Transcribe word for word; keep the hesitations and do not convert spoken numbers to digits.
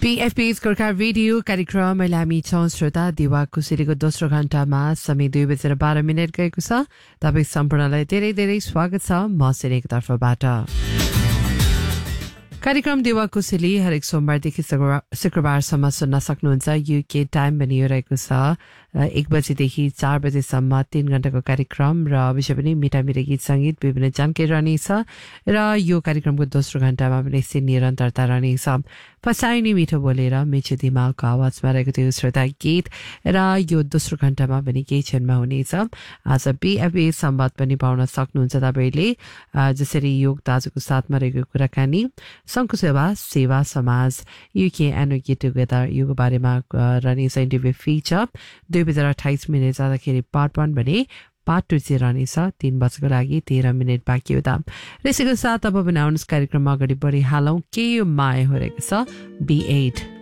बीएफपी's Gorkha radio कार्यक्रम अहिले हामी छौँ श्रोता दिवा कुसेलीको दोस्रो घण्टामा समय दुई बजेर बाह्र मिनट गएको छ। तपाईँ सम्पूर्णलाई धेरै धेरै स्वागत छ म सिनेको तर्फबाट। कार्यक्रम दिवा कुसेली हरेक सोमबारदेखि शुक्रबारसम्म सुन्न सक्नुहुन्छ। युके टाइम पनि यो रहेको छ एक बजेदेखि चार बजेसम्म तीन घण्टाको कार्यक्रम र विषय पनि मिठा मिठा गीत सङ्गीत विभिन्न जानकारी रहनेछ र यो कार्यक्रमको दोस्रो घण्टामा पनि यस्तै निरन्तरता रहनेछ। फसाइनी मिठो बोलेर मिठो दिमागको आवाजमा रहेको थियो श्रोता गीत र यो दोस्रो घण्टामा पनि केही क्षणमा हुनेछ। आज बिएफए संवाद पनि पाउन सक्नुहुन्छ तपाईँले, जसरी योग दाजुको साथमा रहेको कुराकानी सङ्घको सेवा सेवा समाज युके एन्ड गेट टुगेदर योको बारेमा रहनेछ इन्टरभ्यू फिचर। दुई बजेर अठाइस मिनट जाँदाखेरि पार्ट वान भने पार्ट टू चाहिँ रहनेछ तीन बजेको लागि तेह्र मिनट बाँकी हुँदा। र यसैको साथ अब पनि आउनुहोस् कार्यक्रममा अगाडि बढिहालौँ। के यो माया हो रहेको छ बी एट।